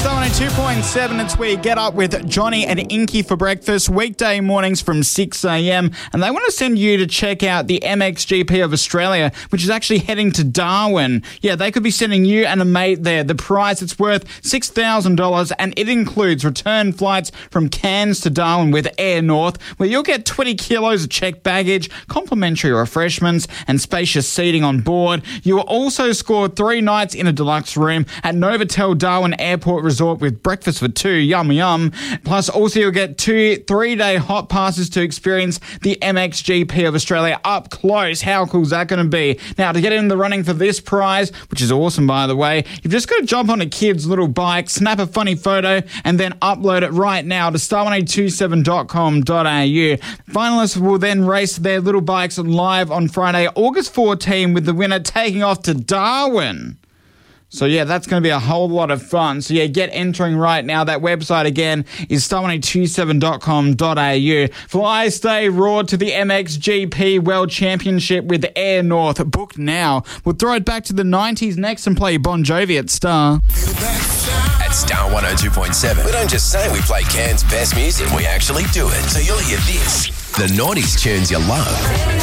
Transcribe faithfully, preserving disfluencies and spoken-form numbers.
Star one oh two point seven, it's where you get up with Johnny and Inky for breakfast, weekday mornings from six a.m. And they want to send you to check out the M X G P of Australia, which is actually heading to Darwin. Yeah, they could be sending you and a mate there. The prize, it's worth six thousand dollars, and it includes return flights from Cairns to Darwin with Air North, where you'll get twenty kilos of checked baggage, complimentary refreshments, and spacious seating on board. You will also score three nights in a deluxe room at Novotel Darwin Airport Resort with breakfast for two, yum yum. Plus, also you'll get two three-day hot passes to experience the M X G P of Australia up close. How cool is that going to be? Now, to get in the running for this prize, which is awesome by the way, you've just got to jump on a kid's little bike, snap a funny photo, and then upload it right now to star one eight two seven dot com dot a u. Finalists will then race their little bikes live on Friday, August fourteenth, with the winner taking off to Darwin. So, yeah, that's going to be a whole lot of fun. So, yeah, get entering right now. That website, again, is star one eight two seven dot com dot a u. Fly, stay, roar to the M X G P World Championship with Air North. Book now. We'll throw it back to the nineties next and play Bon Jovi at Star. At Star one oh two point seven, we don't just say we play Cairns' best music, we actually do it. So you'll hear this, the noughties tunes you love.